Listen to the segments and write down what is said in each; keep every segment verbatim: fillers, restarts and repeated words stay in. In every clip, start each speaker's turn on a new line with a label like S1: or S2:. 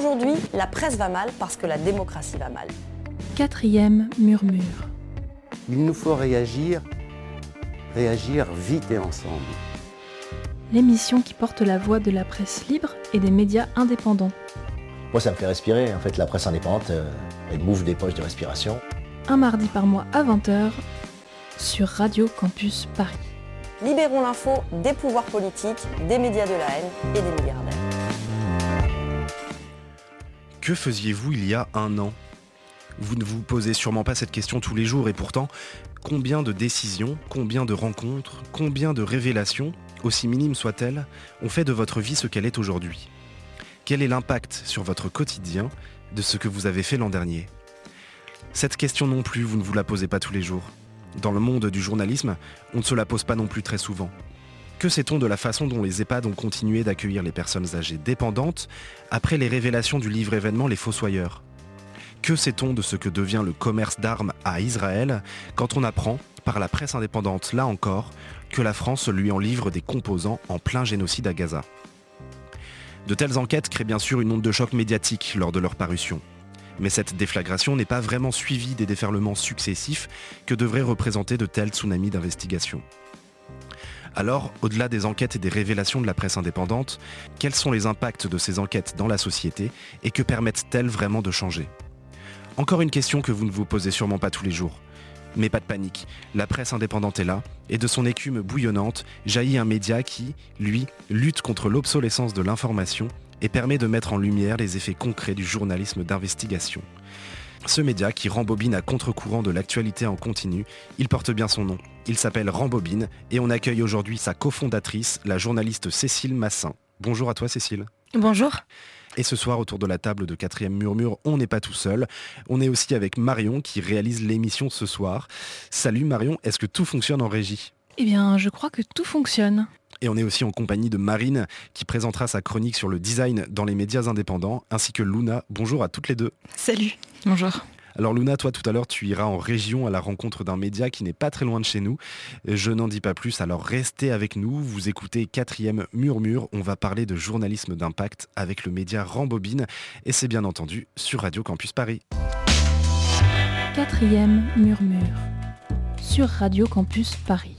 S1: Aujourd'hui, la presse va mal parce que la démocratie va mal.
S2: Quatrième murmure.
S3: Il nous faut réagir, réagir vite et ensemble.
S2: L'émission qui porte la voix de la presse libre et des médias indépendants.
S4: Moi, ça me fait respirer. En fait, la presse indépendante, euh, elle m'ouvre des poches de respiration.
S2: Un mardi par mois à vingt heures sur Radio Campus Paris.
S1: Libérons l'info des pouvoirs politiques, des médias de la haine et des milliardaires.
S5: Que faisiez-vous il y a un an ? Vous ne vous posez sûrement pas cette question tous les jours et pourtant, combien de décisions, combien de rencontres, combien de révélations, aussi minimes soient-elles, ont fait de votre vie ce qu'elle est aujourd'hui ? Quel est l'impact sur votre quotidien de ce que vous avez fait l'an dernier ? Cette question non plus, vous ne vous la posez pas tous les jours. Dans le monde du journalisme, on ne se la pose pas non plus très souvent. Que sait-on de la façon dont les EHPAD ont continué d'accueillir les personnes âgées dépendantes après les révélations du livre événement Les Fossoyeurs ? Que sait-on de ce que devient le commerce d'armes à Israël quand on apprend, par la presse indépendante là encore, que la France lui en livre des composants en plein génocide à Gaza ? De telles enquêtes créent bien sûr une onde de choc médiatique lors de leur parution. Mais cette déflagration n'est pas vraiment suivie des déferlements successifs que devraient représenter de tels tsunamis d'investigation. Alors, au-delà des enquêtes et des révélations de la presse indépendante, quels sont les impacts de ces enquêtes dans la société et que permettent-elles vraiment de changer ? Encore une question que vous ne vous posez sûrement pas tous les jours. Mais pas de panique, la presse indépendante est là, et de son écume bouillonnante jaillit un média qui, lui, lutte contre l'obsolescence de l'information et permet de mettre en lumière les effets concrets du journalisme d'investigation. Ce média qui rembobine à contre-courant de l'actualité en continu, il porte bien son nom. Il s'appelle Rembobine et on accueille aujourd'hui sa cofondatrice, la journaliste Cécile Massin. Bonjour à toi Cécile.
S6: Bonjour.
S5: Et ce soir, autour de la table de Quatrième Murmure, on n'est pas tout seul. On est aussi avec Marion qui réalise l'émission ce soir. Salut Marion, est-ce que tout fonctionne en régie ?
S2: Eh bien, je crois que tout fonctionne.
S5: Et on est aussi en compagnie de Marine qui présentera sa chronique sur le design dans les médias indépendants, ainsi que Luna. Bonjour à toutes les deux.
S6: Salut. Bonjour.
S5: Alors Luna, toi tout à l'heure tu iras en région à la rencontre d'un média qui n'est pas très loin de chez nous. Je n'en dis pas plus, alors restez avec nous, vous écoutez Quatrième Murmure, on va parler de journalisme d'impact avec le média Rembobine et c'est bien entendu sur Radio Campus Paris.
S2: Quatrième Murmure sur Radio Campus Paris.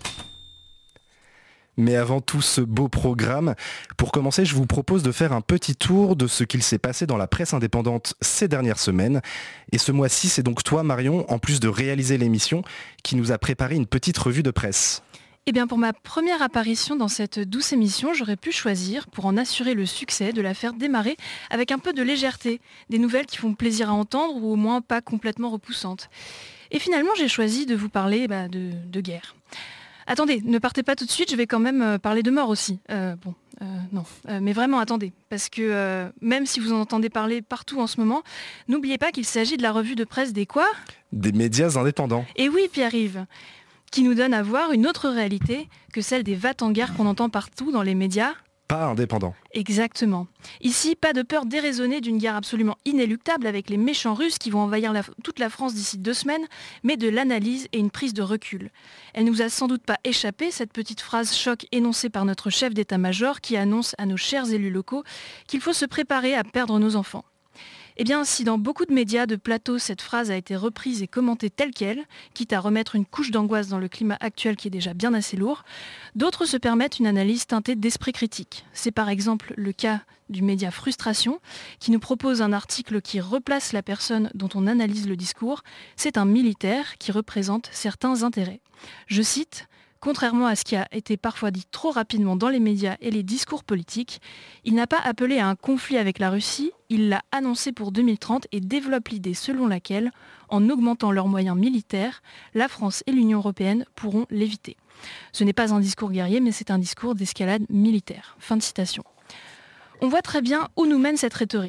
S5: Mais avant tout ce beau programme, pour commencer, je vous propose de faire un petit tour de ce qu'il s'est passé dans la presse indépendante ces dernières semaines. Et ce mois-ci, c'est donc toi, Marion, en plus de réaliser l'émission, qui nous a préparé une petite revue de presse.
S6: Eh bien, pour ma première apparition dans cette douce émission, j'aurais pu choisir, pour en assurer le succès, de la faire démarrer avec un peu de légèreté, des nouvelles qui font plaisir à entendre ou au moins pas complètement repoussantes. Et finalement, j'ai choisi de vous parler bah, de, de guerre. Attendez, ne partez pas tout de suite, je vais quand même euh, parler de mort aussi. Euh, bon, euh, non, euh, mais vraiment attendez, parce que euh, même si vous en entendez parler partout en ce moment, n'oubliez pas qu'il s'agit de la revue de presse des quoi ?
S5: Des médias indépendants.
S6: Et oui, Pierre-Yves, qui nous donne à voir une autre réalité que celle des va-t-en-guerre qu'on entend partout dans les médias.
S5: Pas indépendants.
S6: Exactement. Ici, pas de peur déraisonnée d'une guerre absolument inéluctable avec les méchants Russes qui vont envahir la, toute la France d'ici deux semaines, mais de l'analyse et une prise de recul. Elle nous a sans doute pas échappé, cette petite phrase choc énoncée par notre chef d'état-major qui annonce à nos chers élus locaux qu'il faut se préparer à perdre nos enfants. Eh bien, si dans beaucoup de médias de plateau, cette phrase a été reprise et commentée telle qu'elle, quitte à remettre une couche d'angoisse dans le climat actuel qui est déjà bien assez lourd, d'autres se permettent une analyse teintée d'esprit critique. C'est par exemple le cas du média Frustration, qui nous propose un article qui replace la personne dont on analyse le discours. C'est un militaire qui représente certains intérêts. Je cite: contrairement à ce qui a été parfois dit trop rapidement dans les médias et les discours politiques, il n'a pas appelé à un conflit avec la Russie, il l'a annoncé pour deux mille trente et développe l'idée selon laquelle, en augmentant leurs moyens militaires, la France et l'Union européenne pourront l'éviter. Ce n'est pas un discours guerrier, mais c'est un discours d'escalade militaire. Fin de citation. On voit très bien où nous mène cette rhétorique.